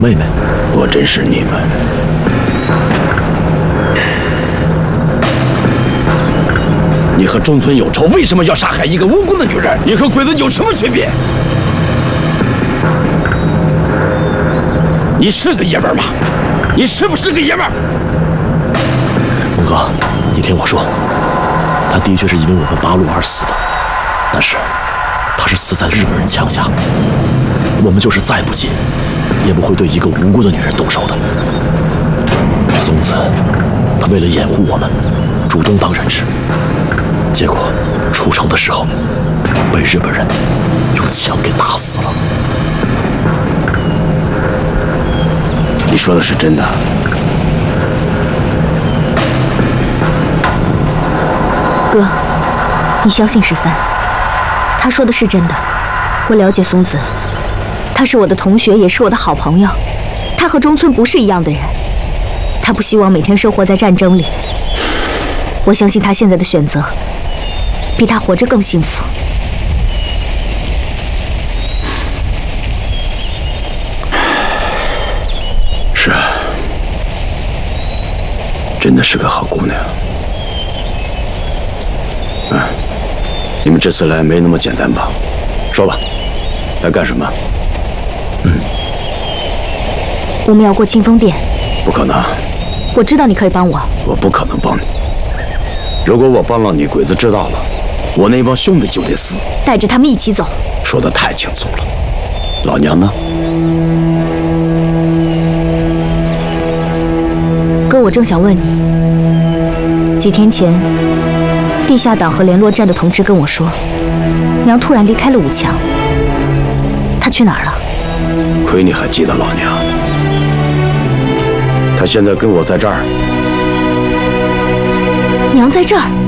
妹妹， 我真是你们。你和中村有仇，为什么要杀害一个无辜的女人？你和鬼子有什么区别？你是个爷们儿吗？你是不是个爷们儿？ 孟哥，你听我说，他的确是因为我们八路而死的，但是他是死在日本人枪下。我们就是再不济，也不会对一个无辜的女人动手的。松子，他为了掩护我们，主动当人质，结果出城的时候被日本人用枪给打死了。 你说的是真的？ 哥，你相信13，他说的是真的。我了解松子，他是我的同学，也是我的好朋友。他和中村不是一样的人，他不希望每天生活在战争里。我相信他现在的选择比他活着更幸福。 是啊，真的是个好姑娘。你们这次来没那么简单吧？说吧，来干什么？ 我们要过清风殿。 不可能。 我知道你可以帮我。 我不可能帮你。如果我帮了你，鬼子知道了，我那帮兄弟就得死。 带着他们一起走。 说得太轻松了。老娘呢？ 哥，我正想问你，几天前，地下党和联络站的同志跟我说，娘突然离开了武强，她去哪儿了？ 亏你还记得老娘。她现在跟我在这儿。 娘在这儿。